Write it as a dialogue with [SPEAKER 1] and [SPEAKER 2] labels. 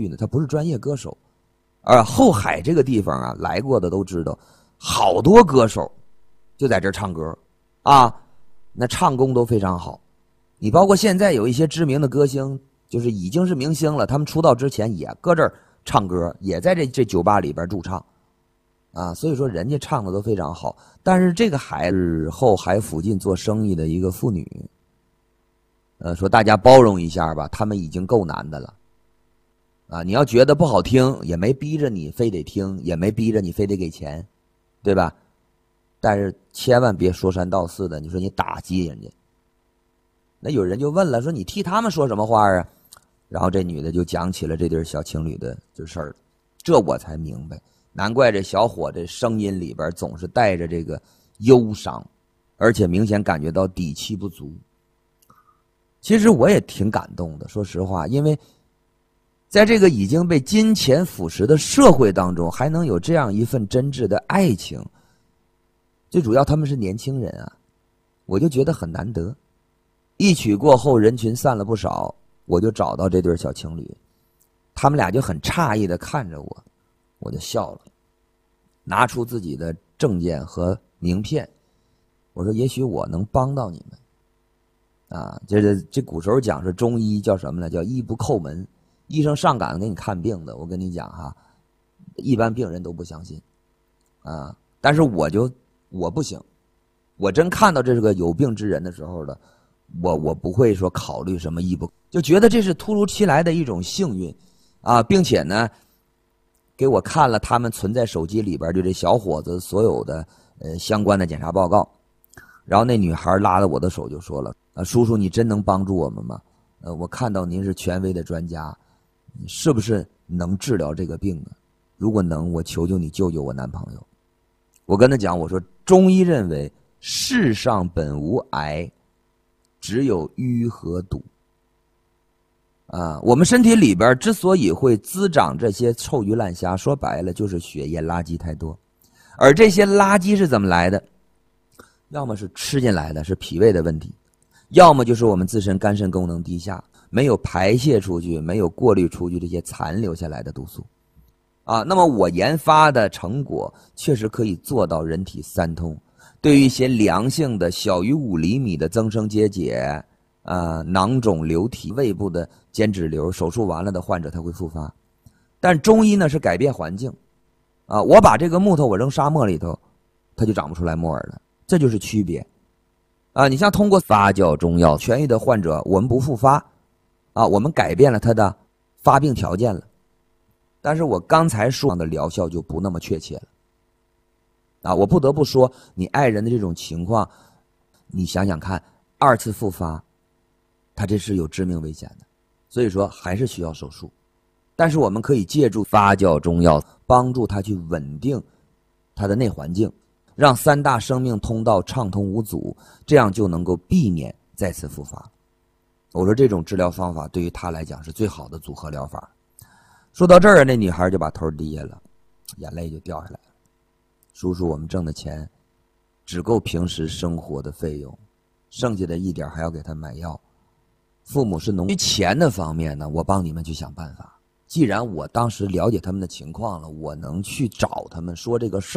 [SPEAKER 1] 去呢，他不是专业歌手。而后海这个地方啊，来过的都知道，好多歌手就在这儿唱歌啊，那唱功都非常好。你包括现在有一些知名的歌星，就是已经是明星了，他们出道之前也搁这儿唱歌，也在这酒吧里边驻唱啊，所以说人家唱的都非常好。但是这个海是后海附近做生意的一个妇女，说大家包容一下吧，他们已经够难的了啊！你要觉得不好听，也没逼着你非得听，也没逼着你非得给钱，对吧？但是千万别说三道四的，你说你打击人家。那有人就问了，说你替他们说什么话啊？然后这女的就讲起了这对小情侣的这事儿，这我才明白，难怪这小伙这声音里边总是带着这个忧伤，而且明显感觉到底气不足。其实我也挺感动的，说实话，因为在这个已经被金钱腐蚀的社会当中，还能有这样一份真挚的爱情，最主要他们是年轻人啊，我就觉得很难得。一曲过后，人群散了不少，我就找到这对小情侣，他们俩就很诧异的看着我，我就笑了，拿出自己的证件和名片，我说也许我能帮到你们。啊，这古时候讲是中医叫什么呢？叫医不叩门，医生上岗给你看病的。我跟你讲哈，一般病人都不相信，啊，但是我不行，我真看到这是个有病之人的时候的，我不会说考虑什么医不，就觉得这是突如其来的一种幸运，啊，并且呢，给我看了他们存在手机里边就这小伙子所有的相关的检查报告。然后那女孩拉着我的手就说了：“叔叔，你真能帮助我们吗？我看到您是权威的专家，你是不是能治疗这个病呢？如果能，我求求你救救我男朋友。”我跟他讲，我说中医认为世上本无癌，只有淤和堵。啊，我们身体里边之所以会滋长这些臭鱼烂虾，说白了就是血液垃圾太多，而这些垃圾是怎么来的？要么是吃进来的，是脾胃的问题，要么就是我们自身肝肾功能低下，没有排泄出去，没有过滤出去这些残留下来的毒素啊。那么我研发的成果确实可以做到人体三通，对于一些良性的小于5厘米的增生结节囊肿瘤体、胃部的间质瘤，手术完了的患者他会复发。但中医呢是改变环境啊，我把这个木头我扔沙漠里头，它就长不出来木耳了。这就是区别啊！你像通过发酵中药痊愈的患者，我们不复发啊，我们改变了他的发病条件了。但是我刚才说的疗效就不那么确切了啊！我不得不说，你爱人的这种情况，你想想看，2次复发，他这是有致命危险的，所以说还是需要手术。但是我们可以借助发酵中药，帮助他去稳定他的内环境，让3大生命通道畅通无阻，这样就能够避免再次复发。我说这种治疗方法对于他来讲是最好的组合疗法。说到这儿，那女孩就把头低下了，眼泪就掉下来了。叔叔，我们挣的钱只够平时生活的费用，剩下的一点还要给他买药。父母是农民，钱的方面呢，我帮你们去想办法。既然我当时了解他们的情况了，我能去找他们说这个事儿。